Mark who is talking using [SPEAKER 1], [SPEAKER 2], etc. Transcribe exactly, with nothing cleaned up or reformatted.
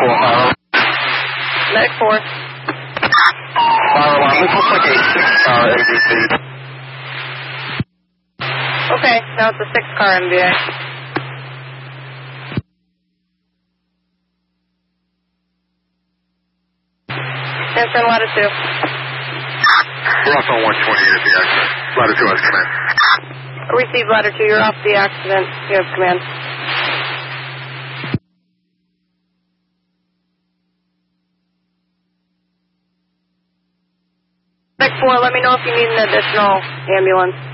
[SPEAKER 1] four, fire.
[SPEAKER 2] Medic four.
[SPEAKER 1] Fire alarm, this looks like a six-car A B C.
[SPEAKER 2] Okay, now it's a six-car M V A. Answer ladder two.
[SPEAKER 1] We're off on one twenty-eight at the accident. Ladder two has command.
[SPEAKER 2] Receive ladder two, you're off the accident. You have command. Medic four, let me know if you need an additional ambulance.